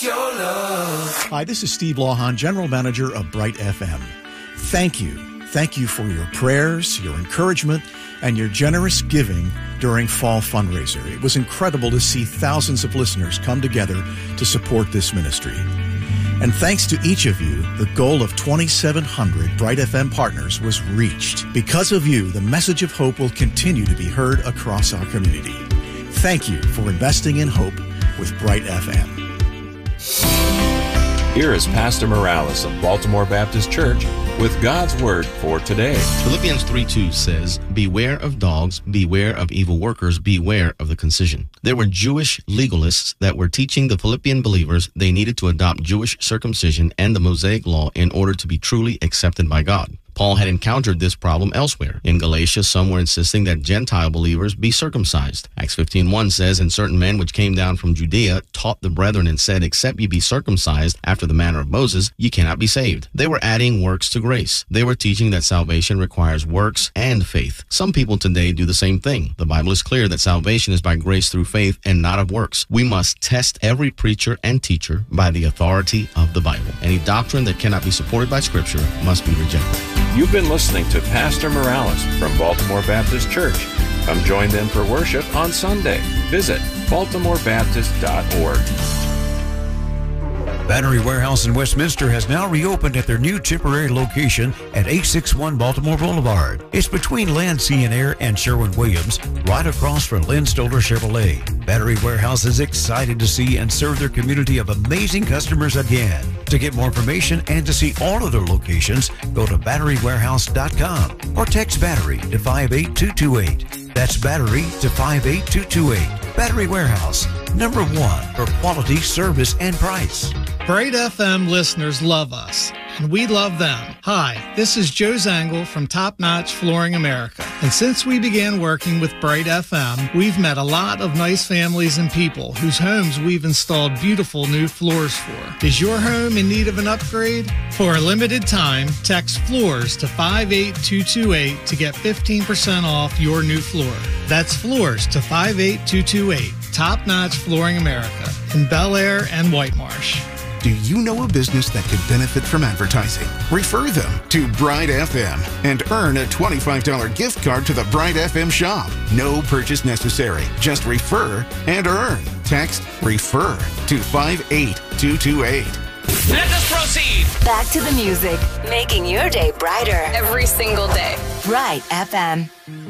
your love. Hi, this is Steve Lawhon, General Manager of Bright FM. Thank you. Thank you for your prayers, your encouragement, and your generous giving during Fall Fundraiser. It was incredible to see thousands of listeners come together to support this ministry. And thanks to each of you, the goal of 2,700 Bright FM partners was reached. Because of you, the message of hope will continue to be heard across our community. Thank you for investing in hope with Bright FM. Here is Pastor Morales of Baltimore Baptist Church with God's Word for today. Philippians 3:2 says, "Beware of dogs, beware of evil workers, beware of the concision." There were Jewish legalists that were teaching the Philippian believers they needed to adopt Jewish circumcision and the Mosaic law in order to be truly accepted by God. Paul had encountered this problem elsewhere. In Galatia, some were insisting that Gentile believers be circumcised. Acts 15:1 says, "And certain men which came down from Judea taught the brethren and said, Except ye be circumcised after the manner of Moses, ye cannot be saved." They were adding works to grace. They were teaching that salvation requires works and faith. Some people today do the same thing. The Bible is clear that salvation is by grace through faith and not of works. We must test every preacher and teacher by the authority of the Bible. Any doctrine that cannot be supported by Scripture must be rejected. You've been listening to Pastor Morales from Baltimore Baptist Church. Come join them for worship on Sunday. Visit baltimorebaptist.org. Battery Warehouse in Westminster has now reopened at their new temporary location at 861 Baltimore Boulevard. It's between Land, Sea and Air and Sherwin-Williams, right across from Lynn Stoller Chevrolet. Battery Warehouse is excited to see and serve their community of amazing customers again. To get more information and to see all of their locations, go to batterywarehouse.com or text Battery to 58228. That's Battery to 58228. Battery Warehouse, number one for quality, service, and price. Bright FM listeners love us, and we love them. Hi, this is Joe Zangle from Top Notch Flooring America. And since we began working with Bright FM, we've met a lot of nice families and people whose homes we've installed beautiful new floors for. Is your home in need of an upgrade? For a limited time, text floors to 58228 to get 15% off your new floor. That's floors to 58228. Top Notch Flooring America in Bel Air and White Marsh. Do you know a business that could benefit from advertising? Refer them to Bright FM and earn a $25 gift card to the Bright FM shop. No purchase necessary. Just refer and earn. Text REFER to 58228. Let us proceed. Back to the music, making your day brighter every single day. Bright FM.